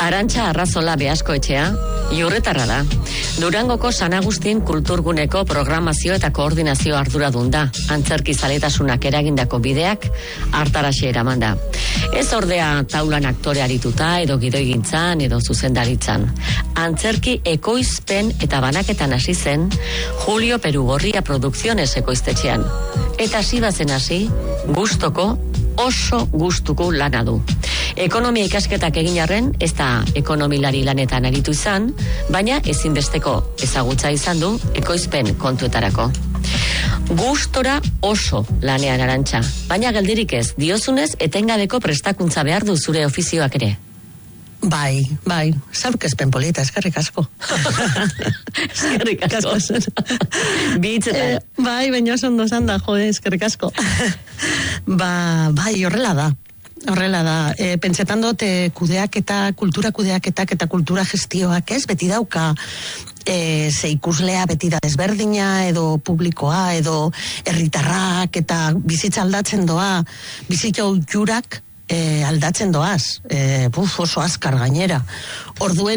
Arantxa Arrazola Beaskoetxea, Iurretarra da. Durangoko San Agustin kulturguneko programazio eta koordinazio arduradun da. Antzerki zaletasunak eragindako bideak hartaraxe eraman da. Ez ordea taulan aktore arituta edo gidoigintzan edo zuzendaritzan. Antzerki ekoizpen eta banaketan hasi zen Julio Perugorria Produkziones ekoiztetxean. Eta hasi bazen hasi, oso gustuko lana du. Ekonomia ikasketak egin arren, ez da ekonomilari lanetan aritu izan, baina ezinbesteko ezagutza izan du ekoizpen kontuetarako. Gustora oso lanean Arantxa, baina geldirik ez, diozunez etengabeko prestakuntza behar du zure ofizioak ere. Bai, zaurkezpen polita, eskerrik asko. Eskerrik asko. Bitzetan. Bai, baina oso ondo zan da, eskerrik asko. Bai, horrela da. Pentsetan dut kultura kudeaketak eta kultura gestioak ez, beti dauka ze ikuslea beti da desberdina edo publikoa edo herritarrak eta bizitza aldatzen doa, bizitza ohiurak aldatzen doaz, oso azkar gainera. Orduen